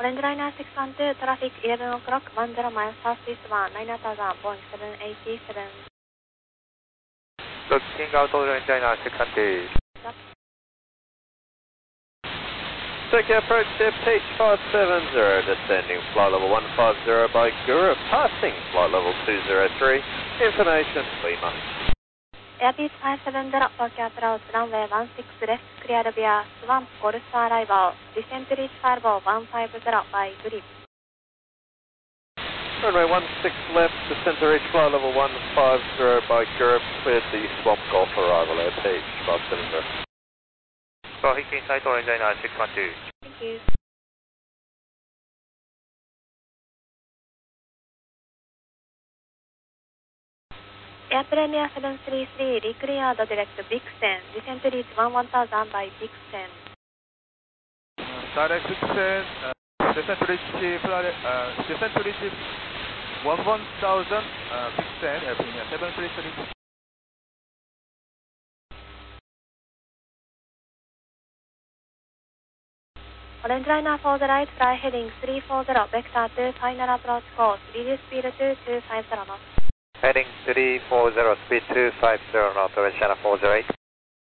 Orange Liner 612, traffic 11 o'clock, 10 miles southeast 1, 9000, Boeing 787. Looking out Orange Liner 612. Yep. Circuit approach to pitch 570, descending flight level 150 by Guru, passing flight level 203, information Lima. Airbus 570, Tokyo approach, runway 16 left, clear via Swamp Golf arrival, descent reach 150 by grip. Runway 16 left, descent to reach flight level 150 by Guru, cleared the Swamp Golf arrival at pitch 570. Traffic inside Orange Liner 612. Thank you. Air Premier 733, recleared direct Vixen, descent reach 1000 by Vixen. Direct Vixen, descent to reach 1000, Vixen, Air Premier 733. Orange Liner for the right, fly heading 340, vector 2, final approach course, reduce speed to 250 knots. Heading 340, speed 250 knots, Orange Liner 408.